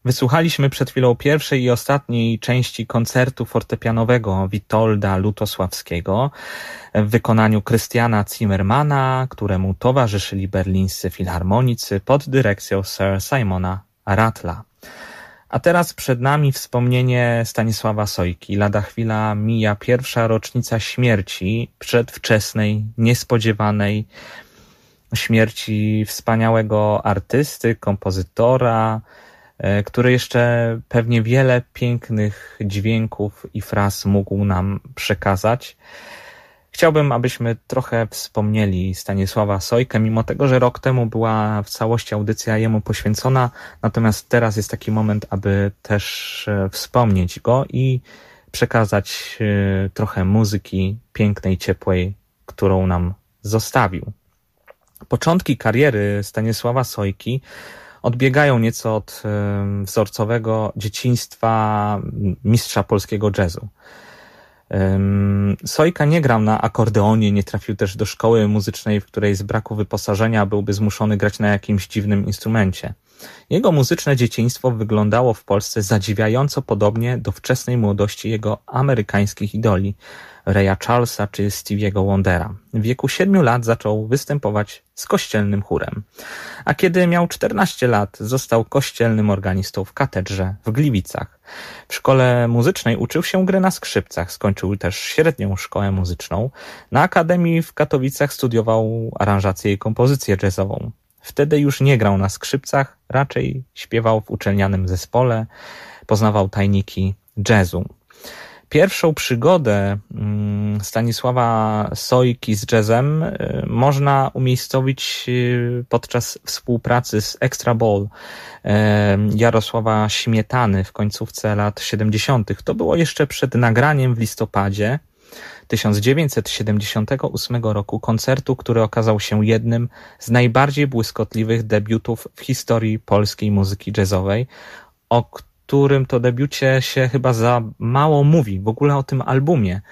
Wysłuchaliśmy przed chwilą pierwszej i ostatniej części koncertu fortepianowego Witolda Lutosławskiego w wykonaniu Christiana Zimmermana, któremu towarzyszyli berlińscy filharmonicy pod dyrekcją Sir Simona Rattla. A teraz przed nami wspomnienie Stanisława Sojki. Lada chwila mija pierwsza rocznica śmierci, przedwczesnej, niespodziewanej śmierci wspaniałego artysty, kompozytora, który jeszcze pewnie wiele pięknych dźwięków i fraz mógł nam przekazać. Chciałbym, abyśmy trochę wspomnieli Stanisława Sojkę, mimo tego, że rok temu była w całości audycja jemu poświęcona, natomiast teraz jest taki moment, aby też wspomnieć go i przekazać trochę muzyki pięknej, ciepłej, którą nam zostawił. Początki kariery Stanisława Sojki odbiegają nieco od wzorcowego dzieciństwa mistrza polskiego jazzu. Sojka nie grał na akordeonie, nie trafił też do szkoły muzycznej, w której z braku wyposażenia byłby zmuszony grać na jakimś dziwnym instrumencie. Jego muzyczne dzieciństwo wyglądało w Polsce zadziwiająco podobnie do wczesnej młodości jego amerykańskich idoli, Raya Charlesa czy Stevie'ego Wondera. W wieku 7 lat zaczął występować z kościelnym chórem, a kiedy miał 14 lat, został kościelnym organistą w katedrze w Gliwicach. W szkole muzycznej uczył się gry na skrzypcach, skończył też średnią szkołę muzyczną. Na Akademii w Katowicach studiował aranżację i kompozycję jazzową. Wtedy już nie grał na skrzypcach, raczej śpiewał w uczelnianym zespole, poznawał tajniki jazzu. Pierwszą przygodę Stanisława Sojki z jazzem można umiejscowić podczas współpracy z Extra Ball Jarosława Śmietany w końcówce lat 70. To było jeszcze przed nagraniem w listopadzie 1978 roku koncertu, który okazał się jednym z najbardziej błyskotliwych debiutów w historii polskiej muzyki jazzowej, o którym to debiucie się chyba za mało mówi, w ogóle o tym albumie,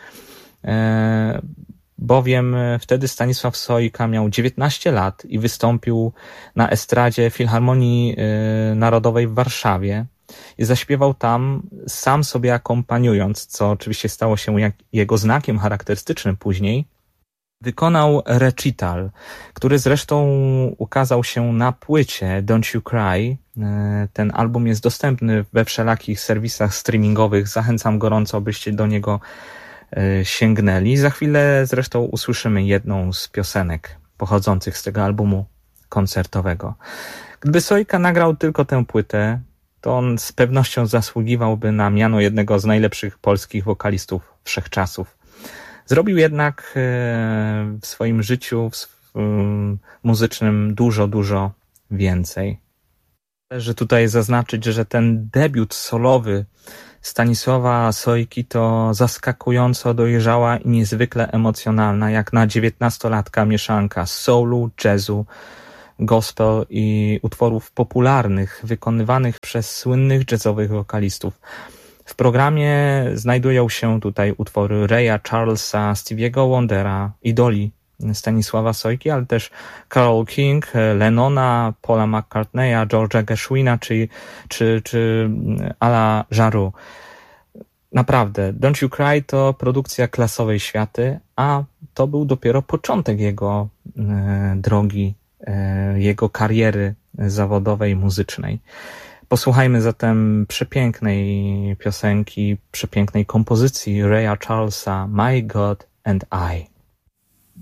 bowiem wtedy Stanisław Sojka miał 19 lat i wystąpił na estradzie Filharmonii Narodowej w Warszawie i zaśpiewał tam sam sobie akompaniując, co oczywiście stało się jego znakiem charakterystycznym później. Wykonał recital, który zresztą ukazał się na płycie Don't You Cry. Ten album jest dostępny we wszelakich serwisach streamingowych. Zachęcam gorąco, byście do niego sięgnęli. Za chwilę zresztą usłyszymy jedną z piosenek pochodzących z tego albumu koncertowego. Gdyby Sojka nagrał tylko tę płytę, to on z pewnością zasługiwałby na miano jednego z najlepszych polskich wokalistów wszechczasów. Zrobił jednak w swoim życiu muzycznym dużo więcej. Należy tutaj zaznaczyć, że ten debiut solowy Stanisława Sojki to zaskakująco dojrzała i niezwykle emocjonalna, jak na 19-latka mieszanka soulu, jazzu, gospel i utworów popularnych wykonywanych przez słynnych jazzowych wokalistów. W programie znajdują się tutaj utwory Raya Charlesa, Stevie'ego Wondera, idoli Stanisława Sojki, ale też Carole King, Lennona, Paula McCartneya, George'a Gershwina czy Ala Jarreau. Naprawdę, Don't You Cry to produkcja klasowej światy, a to był dopiero początek jego drogi, jego kariery zawodowej, muzycznej. Posłuchajmy zatem przepięknej piosenki, przepięknej kompozycji Raya Charlesa, My God and I.